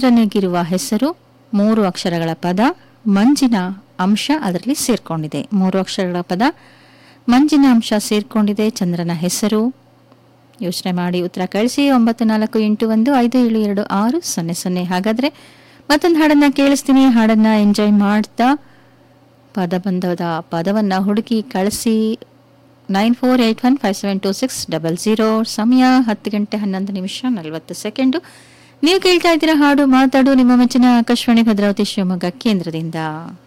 ಚಂದ್ರನಿಗಿರುವ ಹೆಸರು 3 ಅಕ್ಷರಗಳ ಪದ, ಮಂಜಿನ ಅಂಶ ಅದರಲ್ಲಿ ಸೇರ್ಕೊಂಡಿದೆ. 3 ಅಕ್ಷರಗಳ ಪದ, ಮಂಜಿನ ಅಂಶ ಸೇರ್ಕೊಂಡಿದೆ, ಚಂದ್ರನ ಹೆಸರು. ಯೋಚನೆ ಮಾಡಿ ಉತ್ತರ ಕಳಿಸಿ. 9481572600. ಹಾಗಾದ್ರೆ ಮತ್ತೊಂದು ಹಾಡನ್ನ ಕೇಳಿಸ್ತೀನಿ. ಹಾಡನ್ನ ಎಂಜಾಯ್ ಮಾಡ್ತಾ ಪದವನ್ನ ಹುಡುಕಿ ಕಳಿಸಿ. 9481572600. ಸಮಯ 10:11:40. ನೀವು ಕೇಳ್ತಾ ಇದ್ದೀರಾ ಹಾಡು ಮಾತಾಡು, ನಿಮ್ಮ ಮೆಚ್ಚಿನ ಆಕಾಶವಾಣಿ ಭದ್ರಾವತಿ ಶಿವಮೊಗ್ಗ ಕೇಂದ್ರದಿಂದ.